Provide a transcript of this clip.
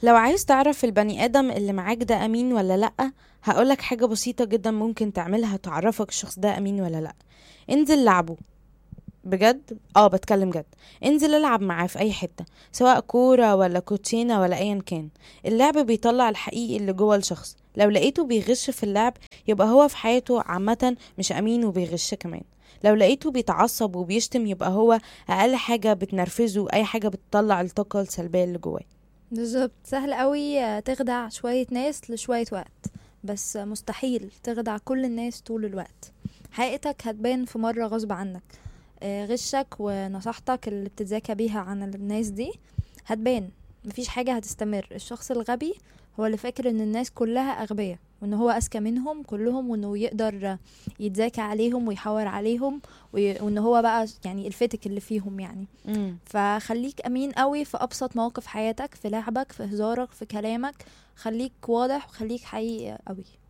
لو عايز تعرف البني آدم اللي معاك ده أمين ولا لأ، هقولك حاجة بسيطة جدا ممكن تعملها تعرفك الشخص ده أمين ولا لأ. انزل لعبه بجد، بتكلم جد. انزل العب معاه في اي حتة، سواء كورة ولا كوتشينة ولا ايا كان. اللعب بيطلع الحقيقي اللي جوه الشخص. لو لقيته بيغش في اللعب، يبقى هو في حياته عامة مش امين وبيغش كمان. لو لقيته بيتعصب وبيشتم، يبقى هو اقل حاجة بتنرفزه، اي حاجة بتطلع الطاقة السلبية اللي جواه. بالظبط، سهل قوي تخدع شوية ناس لشوية وقت، بس مستحيل تخدع كل الناس طول الوقت. حقيقتك هتبان في مرة غصب عنك. غشك ونصيحتك اللي بتتذاكى بيها عن الناس دي هتبان. مفيش حاجة هتستمر. الشخص الغبي هو اللي فاكر ان الناس كلها اغبياء، وان هو اذكى منهم كلهم، وانه يقدر يتذاكى عليهم ويحور عليهم، وان هو بقى يعني الفتك اللي فيهم يعني. مم. فخليك امين قوي في ابسط مواقف حياتك، في لعبك، في هزارك، في كلامك. خليك واضح وخليك حقيقي قوي.